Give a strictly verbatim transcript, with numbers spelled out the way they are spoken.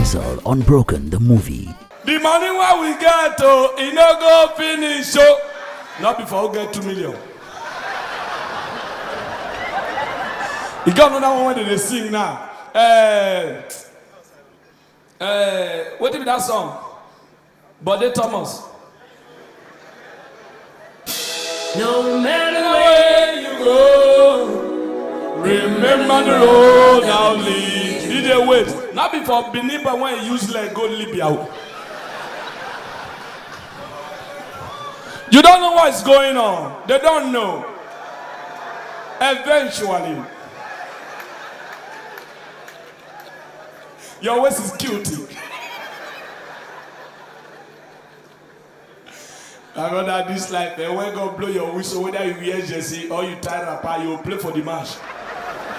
Faisal Unbroken the movie. The money where we get to, it no go finish. So, not before we get two million. You got another one where they sing now. Uh, uh, what did that song? Bode Thomas. No matter where you go, remember the road I'll lead. Did they wait? Not before Benin, but when you use like go Libya. You don't know what's going on. They don't know. Eventually. Your waist is cute. I know that this life, eh, when God blow your whistle, whether you wear jersey or you tie wrapper, you will play for the match.